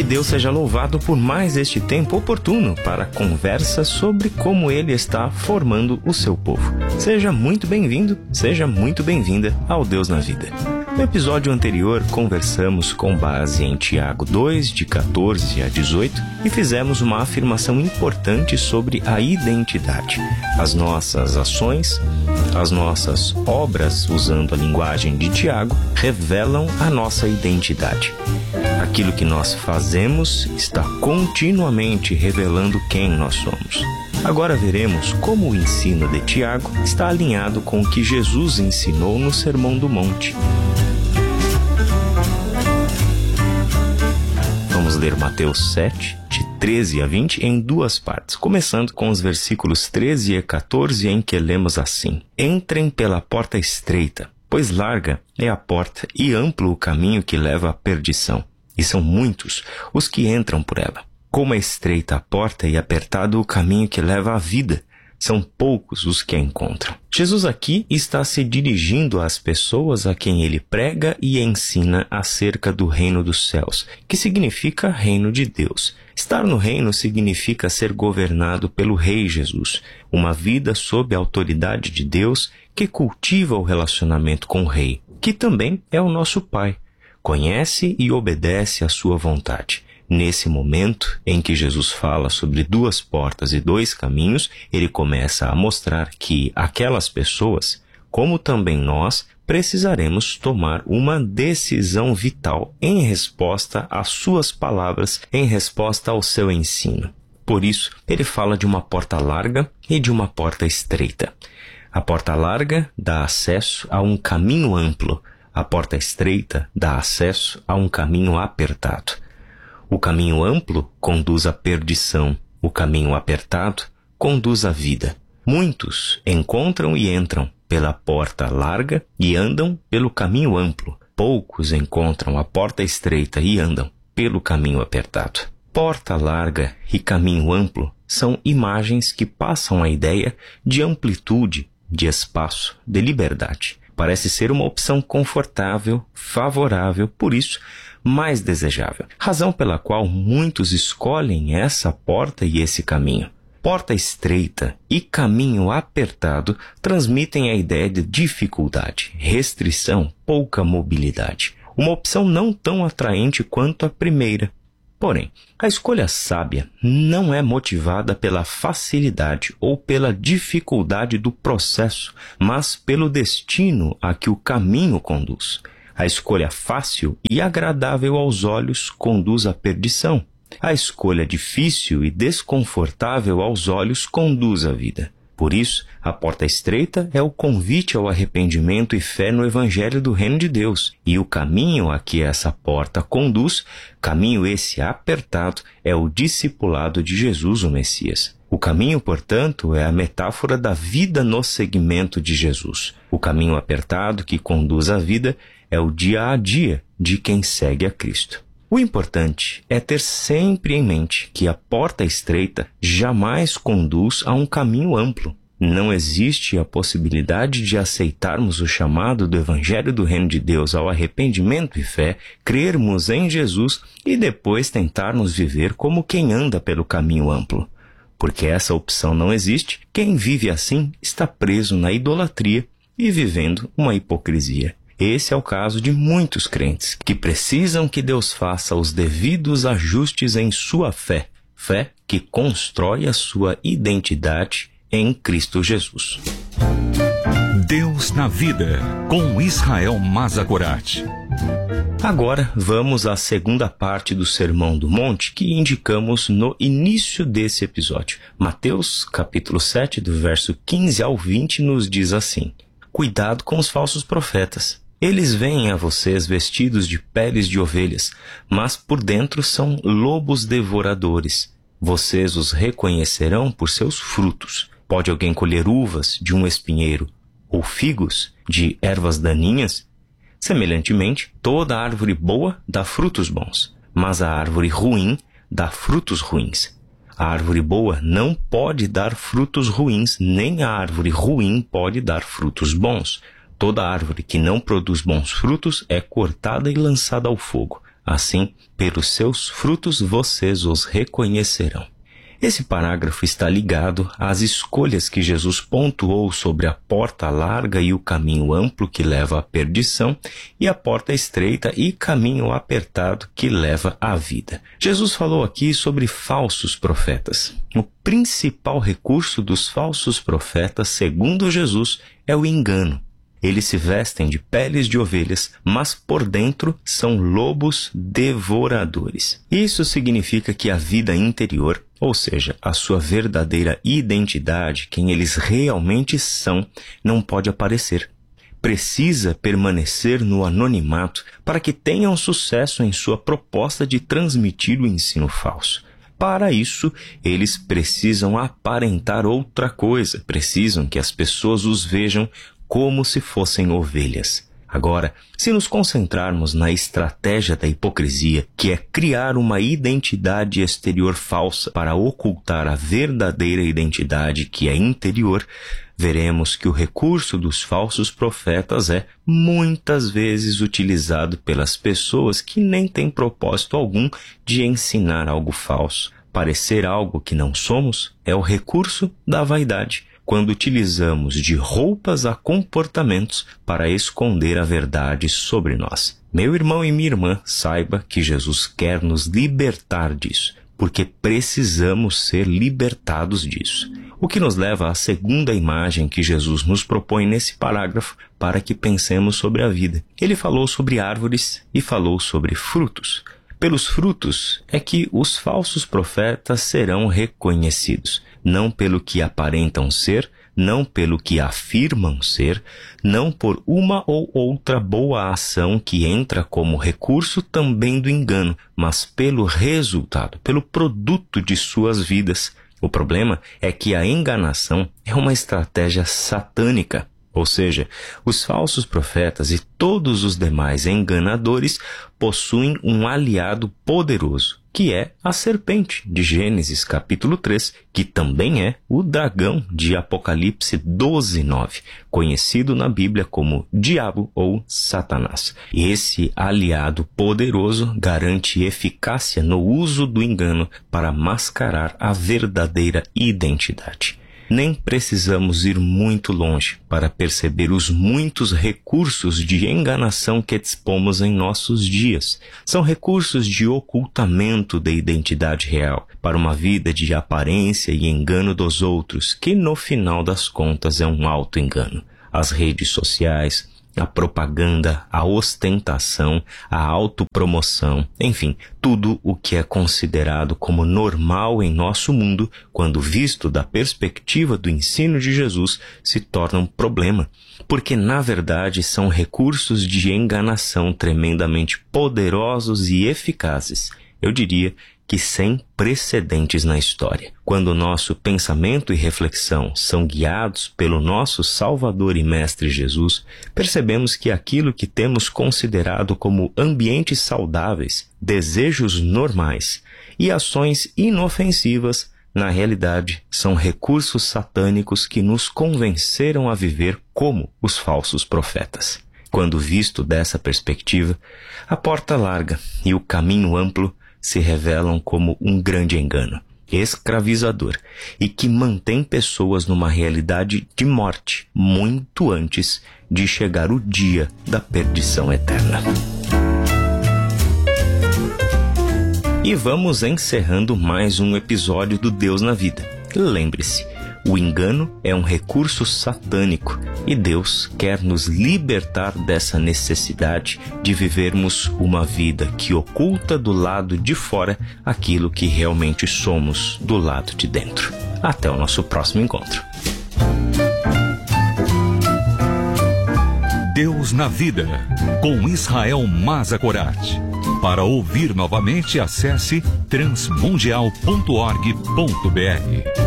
Deus seja louvado por mais este tempo oportuno para conversa sobre como Ele está formando o seu povo. Seja muito bem-vindo, seja muito bem-vinda ao Deus na Vida. No episódio anterior, conversamos com base em Tiago 2, de 14 a 18, e fizemos uma afirmação importante sobre a identidade. As nossas ações, as nossas obras, usando a linguagem de Tiago, revelam a nossa identidade. Aquilo que nós fazemos está continuamente revelando quem nós somos. Agora veremos como o ensino de Tiago está alinhado com o que Jesus ensinou no Sermão do Monte. Vamos ler Mateus 7, de 13 a 20, em duas partes, começando com os versículos 13 e 14, em que lemos assim: Entrem pela porta estreita, pois larga é a porta e amplo o caminho que leva à perdição, e são muitos os que entram por ela. Como é estreita a porta e apertado o caminho que leva à vida, são poucos os que a encontram. Jesus aqui está se dirigindo às pessoas a quem ele prega e ensina acerca do reino dos céus, que significa reino de Deus. Estar no reino significa ser governado pelo Rei Jesus, uma vida sob a autoridade de Deus que cultiva o relacionamento com o Rei, que também é o nosso Pai, conhece e obedece à sua vontade. Nesse momento em que Jesus fala sobre duas portas e dois caminhos, ele começa a mostrar que aquelas pessoas, como também nós, precisaremos tomar uma decisão vital em resposta às suas palavras, em resposta ao seu ensino. Por isso, ele fala de uma porta larga e de uma porta estreita. A porta larga dá acesso a um caminho amplo, a porta estreita dá acesso a um caminho apertado. O caminho amplo conduz à perdição, o caminho apertado conduz à vida. Muitos encontram e entram pela porta larga e andam pelo caminho amplo. Poucos encontram a porta estreita e andam pelo caminho apertado. Porta larga e caminho amplo são imagens que passam a ideia de amplitude, de espaço, de liberdade. Parece ser uma opção confortável, favorável, por isso, mais desejável. Razão pela qual muitos escolhem essa porta e esse caminho. Porta estreita e caminho apertado transmitem a ideia de dificuldade, restrição, pouca mobilidade. Uma opção não tão atraente quanto a primeira. Porém, a escolha sábia não é motivada pela facilidade ou pela dificuldade do processo, mas pelo destino a que o caminho conduz. A escolha fácil e agradável aos olhos conduz à perdição. A escolha difícil e desconfortável aos olhos conduz à vida. Por isso, a porta estreita é o convite ao arrependimento e fé no Evangelho do Reino de Deus. E o caminho a que essa porta conduz, caminho esse apertado, é o discipulado de Jesus, o Messias. O caminho, portanto, é a metáfora da vida no seguimento de Jesus. O caminho apertado que conduz à vida é o dia a dia de quem segue a Cristo. O importante é ter sempre em mente que a porta estreita jamais conduz a um caminho amplo. Não existe a possibilidade de aceitarmos o chamado do Evangelho do Reino de Deus ao arrependimento e fé, crermos em Jesus e depois tentarmos viver como quem anda pelo caminho amplo. Porque essa opção não existe, quem vive assim está preso na idolatria e vivendo uma hipocrisia. Esse é o caso de muitos crentes que precisam que Deus faça os devidos ajustes em sua fé, fé que constrói a sua identidade em Cristo Jesus. Deus na Vida, com Israel Mazagorat. Agora vamos à segunda parte do Sermão do Monte que indicamos no início desse episódio. Mateus, capítulo 7, do verso 15 ao 20, nos diz assim: Cuidado com os falsos profetas. Eles vêm a vocês vestidos de peles de ovelhas, mas por dentro são lobos devoradores. Vocês os reconhecerão por seus frutos. Pode alguém colher uvas de um espinheiro ou figos de ervas daninhas? Semelhantemente, toda árvore boa dá frutos bons, mas a árvore ruim dá frutos ruins. A árvore boa não pode dar frutos ruins, nem a árvore ruim pode dar frutos bons. Toda árvore que não produz bons frutos é cortada e lançada ao fogo. Assim, pelos seus frutos vocês os reconhecerão. Esse parágrafo está ligado às escolhas que Jesus pontuou sobre a porta larga e o caminho amplo que leva à perdição e a porta estreita e caminho apertado que leva à vida. Jesus falou aqui sobre falsos profetas. O principal recurso dos falsos profetas, segundo Jesus, é o engano. Eles se vestem de peles de ovelhas, mas por dentro são lobos devoradores. Isso significa que a vida interior, ou seja, a sua verdadeira identidade, quem eles realmente são, não pode aparecer. Precisa permanecer no anonimato para que tenham sucesso em sua proposta de transmitir o ensino falso. Para isso, eles precisam aparentar outra coisa, precisam que as pessoas os vejam como se fossem ovelhas. Agora, se nos concentrarmos na estratégia da hipocrisia, que é criar uma identidade exterior falsa para ocultar a verdadeira identidade que é interior, veremos que o recurso dos falsos profetas é muitas vezes utilizado pelas pessoas que nem têm propósito algum de ensinar algo falso. Parecer algo que não somos é o recurso da vaidade, quando utilizamos de roupas a comportamentos para esconder a verdade sobre nós. Meu irmão e minha irmã, saiba que Jesus quer nos libertar disso, porque precisamos ser libertados disso. O que nos leva à segunda imagem que Jesus nos propõe nesse parágrafo para que pensemos sobre a vida. Ele falou sobre árvores e falou sobre frutos. Pelos frutos é que os falsos profetas serão reconhecidos, não pelo que aparentam ser, não pelo que afirmam ser, não por uma ou outra boa ação que entra como recurso também do engano, mas pelo resultado, pelo produto de suas vidas. O problema é que a enganação é uma estratégia satânica. Ou seja, os falsos profetas e todos os demais enganadores possuem um aliado poderoso, que é a serpente de Gênesis capítulo 3, que também é o dragão de Apocalipse 12:9, conhecido na Bíblia como Diabo ou Satanás. Esse aliado poderoso garante eficácia no uso do engano para mascarar a verdadeira identidade. Nem precisamos ir muito longe para perceber os muitos recursos de enganação que dispomos em nossos dias. São recursos de ocultamento da identidade real, para uma vida de aparência e engano dos outros, que no final das contas é um auto-engano. As redes sociais, a propaganda, a ostentação, a autopromoção, enfim, tudo o que é considerado como normal em nosso mundo, quando visto da perspectiva do ensino de Jesus, se torna um problema, porque na verdade são recursos de enganação tremendamente poderosos e eficazes. Eu diria que sem precedentes na história. Quando nosso pensamento e reflexão são guiados pelo nosso Salvador e Mestre Jesus, percebemos que aquilo que temos considerado como ambientes saudáveis, desejos normais e ações inofensivas, na realidade, são recursos satânicos que nos convenceram a viver como os falsos profetas. Quando visto dessa perspectiva, a porta larga e o caminho amplo se revelam como um grande engano, escravizador, e que mantém pessoas numa realidade de morte muito antes de chegar o dia da perdição eterna. E vamos encerrando mais um episódio do Deus na Vida. Lembre-se, o engano é um recurso satânico e Deus quer nos libertar dessa necessidade de vivermos uma vida que oculta do lado de fora aquilo que realmente somos do lado de dentro. Até o nosso próximo encontro. Deus na Vida, com Israel Mazakorati. Para ouvir novamente, acesse transmundial.org.br.